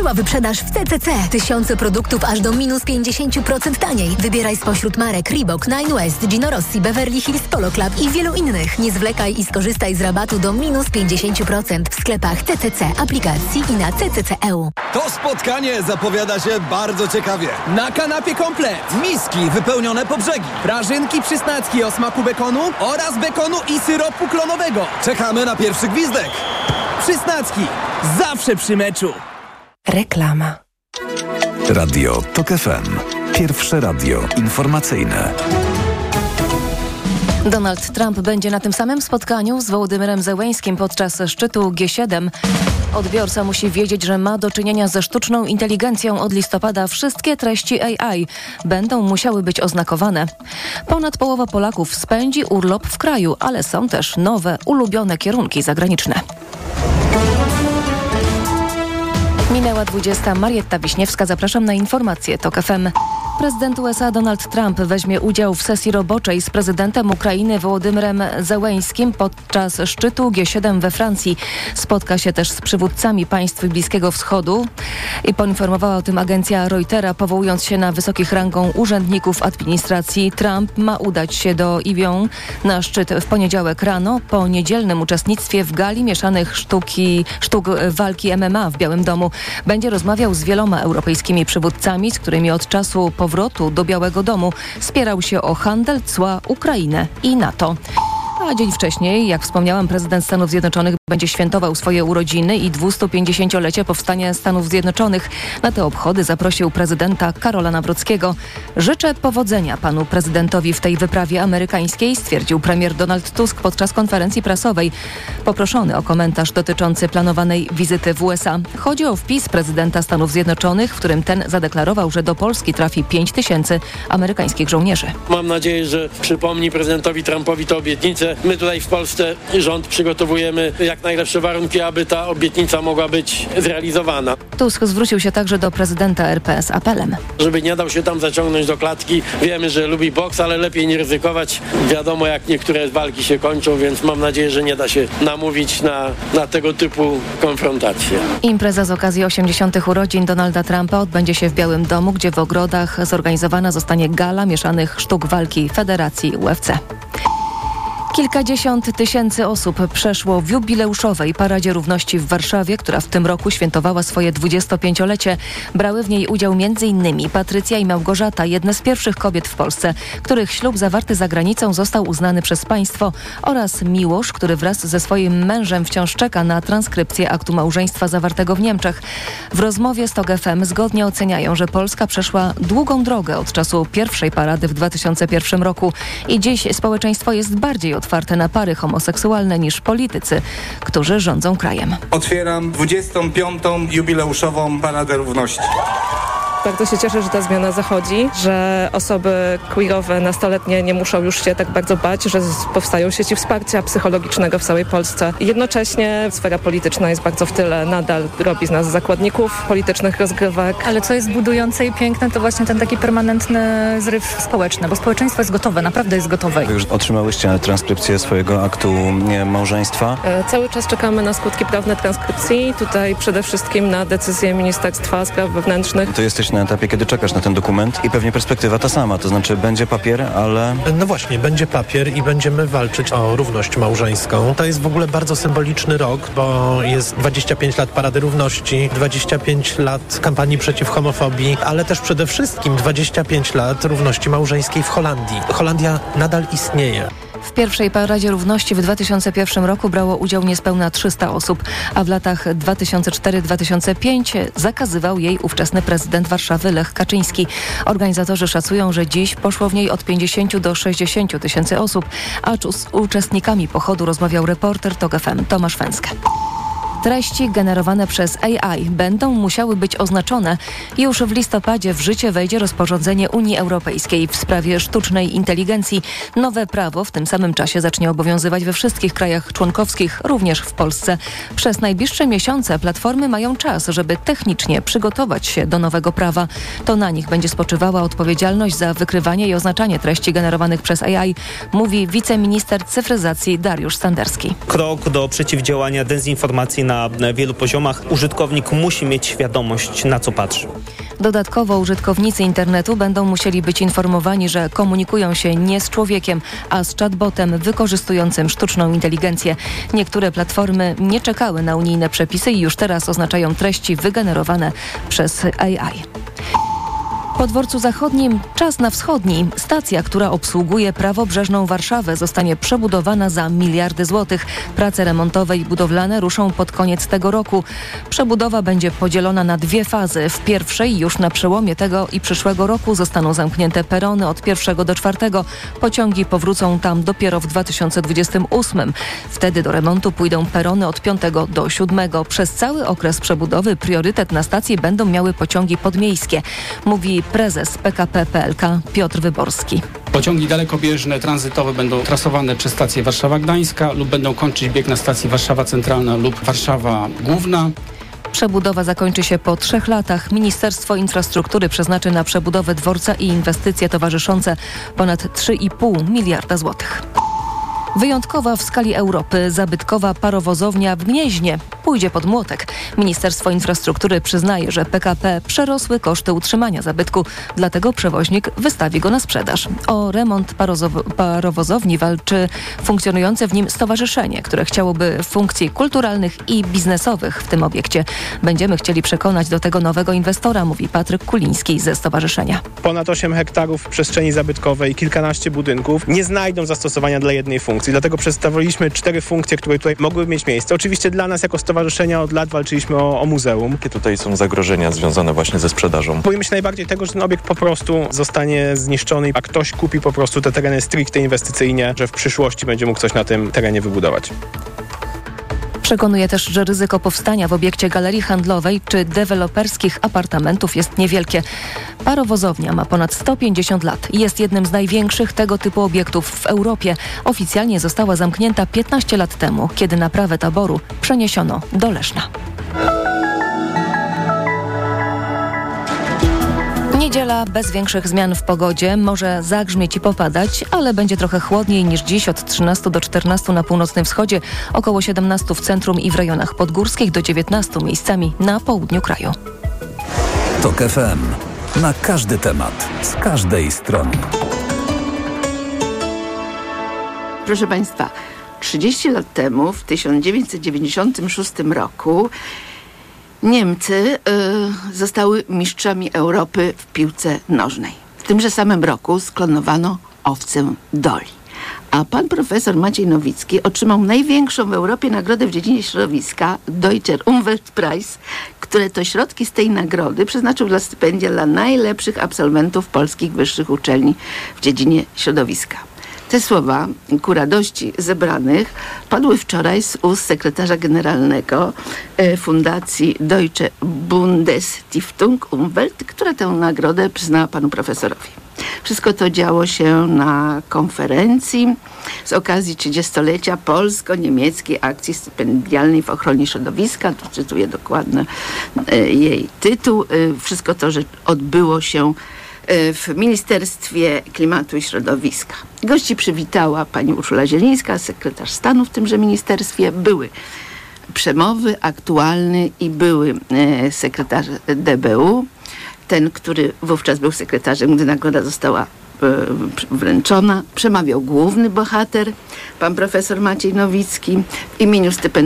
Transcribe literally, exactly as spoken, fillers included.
Ruszyła wyprzedaż w C C C. Tysiące produktów aż do minus pięćdziesiąt procent taniej. Wybieraj spośród marek Reebok, Nine West, Gino Rossi, Beverly Hills Polo Club i wielu innych. Nie zwlekaj i skorzystaj z rabatu do minus pięćdziesiąt procent w sklepach C C C, aplikacji i na C C C kropka E U. To spotkanie zapowiada się bardzo ciekawie. Na kanapie komplet. Miski wypełnione po brzegi. Prażynki przysnacki o smaku bekonu oraz bekonu i syropu klonowego. Czekamy na pierwszy gwizdek. Przysnacki. Zawsze przy meczu. Reklama. Radio Tok F M. Pierwsze radio informacyjne. Donald Trump będzie na tym samym spotkaniu z Wołodymyrem Zełeńskim podczas szczytu G siedem. Odbiorca musi wiedzieć, że ma do czynienia ze sztuczną inteligencją. Od listopada wszystkie treści A I będą musiały być oznakowane. Ponad połowa Polaków spędzi urlop w kraju, ale są też nowe, ulubione kierunki zagraniczne. Minęła dwudziesta. Marietta Wiśniewska, zapraszam na informacje Tok F M. Prezydent U S A Donald Trump weźmie udział w sesji roboczej z prezydentem Ukrainy Wołodymyrem Zełeńskim podczas szczytu G siedem we Francji. Spotka się też z przywódcami państw Bliskiego Wschodu i poinformowała o tym agencja Reutera, powołując się na wysokich rangą urzędników administracji. Trump ma udać się do Evian na szczyt w poniedziałek rano po niedzielnym uczestnictwie w gali mieszanych sztuki, sztuk walki M M A w Białym Domu. Będzie rozmawiał z wieloma europejskimi przywódcami, z którymi od czasu powrotu do Białego Domu spierał się o handel, cła, Ukrainę i NATO. A dzień wcześniej, jak wspomniałam, prezydent Stanów Zjednoczonych będzie świętował swoje urodziny i dwustupięćdziesięciolecie powstania Stanów Zjednoczonych. Na te obchody zaprosił prezydenta Karola Nawrockiego. Życzę powodzenia panu prezydentowi w tej wyprawie amerykańskiej, stwierdził premier Donald Tusk podczas konferencji prasowej. Poproszony o komentarz dotyczący planowanej wizyty w U S A. Chodzi o wpis prezydenta Stanów Zjednoczonych, w którym ten zadeklarował, że do Polski trafi pięć tysięcy amerykańskich żołnierzy. Mam nadzieję, że przypomni prezydentowi Trumpowi tę obietnicę. My tutaj w Polsce rząd przygotowujemy jak najlepsze warunki, aby ta obietnica mogła być zrealizowana. Tusk zwrócił się także do prezydenta R P z apelem. Żeby nie dał się tam zaciągnąć do klatki. Wiemy, że lubi boks, ale lepiej nie ryzykować. Wiadomo, jak niektóre walki się kończą, więc mam nadzieję, że nie da się namówić na, na tego typu konfrontacje. Impreza z okazji osiemdziesiątych urodzin Donalda Trumpa odbędzie się w Białym Domu, gdzie w ogrodach zorganizowana zostanie gala mieszanych sztuk walki Federacji U F C. Kilkadziesiąt tysięcy osób przeszło w jubileuszowej Paradzie Równości w Warszawie, która w tym roku świętowała swoje dwudziestopięciolecie. Brały w niej udział m.in. Patrycja i Małgorzata, jedne z pierwszych kobiet w Polsce, których ślub zawarty za granicą został uznany przez państwo, oraz Miłosz, który wraz ze swoim mężem wciąż czeka na transkrypcję aktu małżeństwa zawartego w Niemczech. W rozmowie z Tok F M zgodnie oceniają, że Polska przeszła długą drogę od czasu pierwszej parady w dwa tysiące pierwszym roku i dziś społeczeństwo jest bardziej otwarte otwarte na pary homoseksualne niż politycy, którzy rządzą krajem. Otwieram dwudziestą piątą jubileuszową Paradę Równości. Bardzo się cieszę, że ta zmiana zachodzi, że osoby queerowe, nastoletnie nie muszą już się tak bardzo bać, że powstają sieci wsparcia psychologicznego w całej Polsce. Jednocześnie sfera polityczna jest bardzo w tyle, nadal robi z nas zakładników politycznych rozgrywek. Ale co jest budujące i piękne, to właśnie ten taki permanentny zryw społeczny, bo społeczeństwo jest gotowe, naprawdę jest gotowe. Już otrzymałyście transkrypcję swojego aktu małżeństwa? E, cały czas czekamy na skutki prawne transkrypcji, tutaj przede wszystkim na decyzję Ministerstwa Spraw Wewnętrznych. To jesteś na etapie, kiedy czekasz na ten dokument i pewnie perspektywa ta sama, to znaczy będzie papier, ale... No właśnie, będzie papier i będziemy walczyć o równość małżeńską. To jest w ogóle bardzo symboliczny rok, bo jest dwadzieścia pięć lat Parady Równości, dwadzieścia pięć lat kampanii przeciw homofobii, ale też przede wszystkim dwadzieścia pięć lat równości małżeńskiej w Holandii. Holandia nadal istnieje. W pierwszej Paradzie Równości w dwa tysiące pierwszym roku brało udział niespełna trzysta osób, a w latach dwa tysiące czwartym do dwa tysiące piątego zakazywał jej ówczesny prezydent Warszawy Lech Kaczyński. Organizatorzy szacują, że dziś poszło w niej od pięćdziesięciu do sześćdziesięciu tysięcy osób, a z uczestnikami pochodu rozmawiał reporter Tok F M Tomasz Węskę. Treści generowane przez A I będą musiały być oznaczone. Już w listopadzie w życie wejdzie rozporządzenie Unii Europejskiej w sprawie sztucznej inteligencji. Nowe prawo w tym samym czasie zacznie obowiązywać we wszystkich krajach członkowskich, również w Polsce. Przez najbliższe miesiące platformy mają czas, żeby technicznie przygotować się do nowego prawa. To na nich będzie spoczywała odpowiedzialność za wykrywanie i oznaczanie treści generowanych przez A I, mówi wiceminister cyfryzacji Dariusz Sanderski. Krok do przeciwdziałania dezinformacji na na wielu poziomach. Użytkownik musi mieć świadomość, na co patrzy. Dodatkowo użytkownicy internetu będą musieli być informowani, że komunikują się nie z człowiekiem, a z chatbotem wykorzystującym sztuczną inteligencję. Niektóre platformy nie czekały na unijne przepisy i już teraz oznaczają treści wygenerowane przez A I. Po dworcu zachodnim czas na wschodni. Stacja, która obsługuje prawobrzeżną Warszawę, zostanie przebudowana za miliardy złotych. Prace remontowe i budowlane ruszą pod koniec tego roku. Przebudowa będzie podzielona na dwie fazy. W pierwszej już na przełomie tego i przyszłego roku zostaną zamknięte perony od pierwszego do czwartego. Pociągi powrócą tam dopiero w dwa tysiące dwudziestym ósmym. Wtedy do remontu pójdą perony od piątego do siódmego. Przez cały okres przebudowy priorytet na stacji będą miały pociągi podmiejskie, mówi prezes P K P P L K Piotr Wyborski. Pociągi dalekobieżne, tranzytowe będą trasowane przez stację Warszawa-Gdańska lub będą kończyć bieg na stacji Warszawa Centralna lub Warszawa Główna. Przebudowa zakończy się po trzech latach. Ministerstwo Infrastruktury przeznaczy na przebudowę dworca i inwestycje towarzyszące ponad trzy i pół miliarda złotych. Wyjątkowa w skali Europy zabytkowa parowozownia w Gnieźnie pójdzie pod młotek. Ministerstwo Infrastruktury przyznaje, że P K P przerosły koszty utrzymania zabytku, dlatego przewoźnik wystawi go na sprzedaż. O remont parozow- parowozowni walczy funkcjonujące w nim stowarzyszenie, które chciałoby funkcji kulturalnych i biznesowych w tym obiekcie. Będziemy chcieli przekonać do tego nowego inwestora, mówi Patryk Kuliński ze stowarzyszenia. Ponad osiem hektarów przestrzeni zabytkowej, kilkanaście budynków nie znajdą zastosowania dla jednej funkcji. Dlatego przedstawiliśmy cztery funkcje, które tutaj mogły mieć miejsce. Oczywiście dla nas jako stowarzyszenia od lat walczyliśmy o, o muzeum. Jakie tutaj są zagrożenia związane właśnie ze sprzedażą? Boimy się najbardziej tego, że ten obiekt po prostu zostanie zniszczony, a ktoś kupi po prostu te tereny stricte inwestycyjnie, że w przyszłości będzie mógł coś na tym terenie wybudować. Przekonuje też, że ryzyko powstania w obiekcie galerii handlowej czy deweloperskich apartamentów jest niewielkie. Parowozownia ma ponad sto pięćdziesiąt lat i jest jednym z największych tego typu obiektów w Europie. Oficjalnie została zamknięta piętnaście lat temu, kiedy naprawę taboru przeniesiono do Leszna. Niedziela bez większych zmian w pogodzie. Może zagrzmieć i popadać, ale będzie trochę chłodniej niż dziś, od trzynastu do czternastu na północnym wschodzie, około siedemnastu w centrum i w rejonach podgórskich, do dziewiętnastu miejscami na południu kraju. TOK F M. Na każdy temat, z każdej strony. Proszę Państwa, trzydzieści lat temu, w tysiąc dziewięćset dziewięćdziesiątym szóstym roku, Niemcy y, zostały mistrzami Europy w piłce nożnej. W tymże samym roku sklonowano owcę Dolly. A pan profesor Maciej Nowicki otrzymał największą w Europie nagrodę w dziedzinie środowiska, Deutscher Umweltpreis, które to środki z tej nagrody przeznaczył dla stypendia dla najlepszych absolwentów polskich wyższych uczelni w dziedzinie środowiska. Te słowa ku radości zebranych padły wczoraj z ust sekretarza generalnego Fundacji Deutsche Bundesstiftung Umwelt, która tę nagrodę przyznała panu profesorowi. Wszystko to działo się na konferencji z okazji trzydziestolecia polsko-niemieckiej akcji stypendialnej w ochronie środowiska. Tu cytuję dokładnie jej tytuł. Wszystko to, że odbyło się w Ministerstwie Klimatu i Środowiska. Gości przywitała pani Urszula Zielińska, sekretarz stanu w tymże ministerstwie. Były przemowy aktualny i były e, sekretarz D B U. Ten, który wówczas był sekretarzem, gdy nagroda została e, wręczona. Przemawiał główny bohater, pan profesor Maciej Nowicki, w imieniu stypendium